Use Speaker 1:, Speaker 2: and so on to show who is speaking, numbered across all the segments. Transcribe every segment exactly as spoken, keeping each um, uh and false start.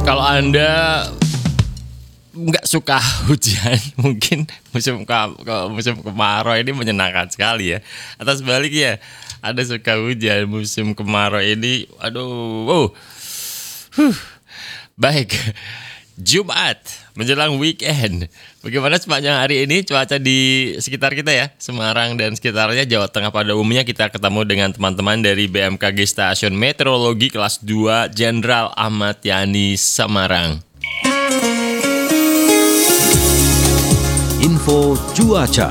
Speaker 1: Kalau Anda nggak suka hujan, mungkin musim ke- ke- musim kemarau ini menyenangkan sekali ya. Atau sebaliknya, Anda suka hujan musim kemarau ini, aduh, oh, huh. Baik. Jumat menjelang weekend. Bagaimana sepanjang hari ini cuaca di sekitar kita ya, Semarang dan sekitarnya, Jawa Tengah pada umumnya. Kita ketemu dengan teman-teman dari B M K G Stasiun Meteorologi Kelas dua Jenderal Ahmad Yani Semarang.
Speaker 2: Info cuaca.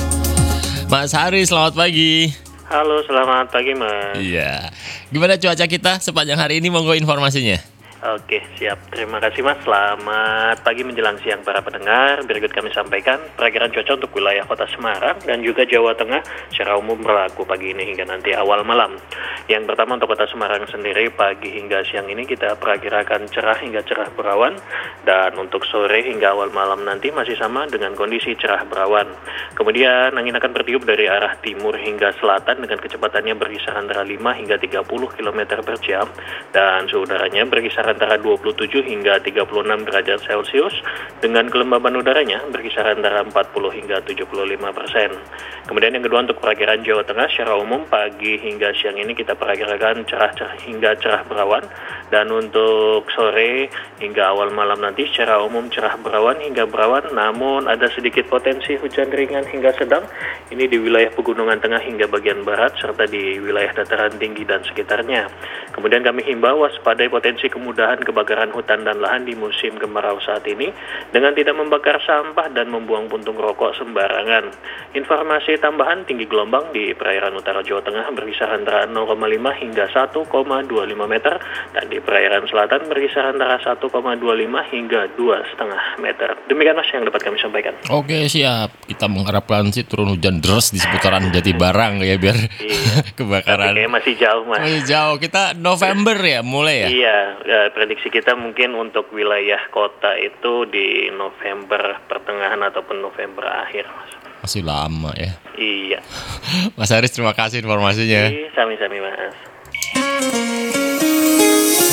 Speaker 1: Mas Hari, selamat pagi.
Speaker 3: Halo, selamat pagi Mas.
Speaker 1: Iya. Gimana cuaca kita sepanjang hari ini? Monggo informasinya.
Speaker 3: Oke, siap. Terima kasih Mas. Selamat pagi menjelang siang para pendengar. Berikut kami sampaikan perakiraan cuaca untuk wilayah Kota Semarang dan juga Jawa Tengah secara umum berlaku pagi ini hingga nanti awal malam. Yang pertama untuk Kota Semarang sendiri, pagi hingga siang ini kita perakirakan cerah hingga cerah berawan, dan untuk sore hingga awal malam nanti masih sama dengan kondisi cerah berawan. Kemudian angin akan bertiup dari arah timur hingga selatan dengan kecepatannya berkisar antara lima hingga tiga puluh kilometer per jam, dan suhu udaranya berkisar antara dua puluh tujuh hingga tiga puluh enam derajat Celcius, dengan kelembaban udaranya berkisar antara empat puluh hingga tujuh puluh lima persen. Kemudian yang kedua untuk perakiraan Jawa Tengah secara umum, pagi hingga siang ini kita perakirakan cerah-cerah hingga cerah berawan, dan untuk sore hingga awal malam nanti secara umum cerah berawan hingga berawan, namun ada sedikit potensi hujan ringan hingga sedang. Ini di wilayah pegunungan tengah hingga bagian barat serta di wilayah dataran tinggi dan sekitarnya. Kemudian kami himbau waspadai potensi kemudahan kebakaran hutan dan lahan di musim kemarau saat ini dengan tidak membakar sampah dan membuang puntung rokok sembarangan. Informasi tambahan, tinggi gelombang di perairan utara Jawa Tengah berkisar antara nol koma lima hingga satu koma dua lima meter, dan di perairan selatan berkisar antara satu koma dua lima hingga dua koma lima meter. Demikian Mas yang dapat kami sampaikan.
Speaker 1: Oke, siap. Kita mengharapkan sih turun hujan deras di seputaran Jatibarang ya, biar
Speaker 3: Iya.
Speaker 1: kebakaran.
Speaker 3: Tapi kayaknya masih jauh Mas.
Speaker 1: Masih jauh. Kita November ya mulai ya.
Speaker 3: Iya, ya, prediksi kita mungkin untuk wilayah kota itu di November pertengahan ataupun November akhir, Mas.
Speaker 1: Masih lama ya.
Speaker 3: Iya.
Speaker 1: Mas Haris, terima kasih informasinya.
Speaker 3: Iya, sami-sami Mas.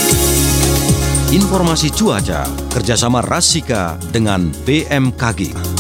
Speaker 2: Informasi cuaca kerjasama Rasika dengan B M K G.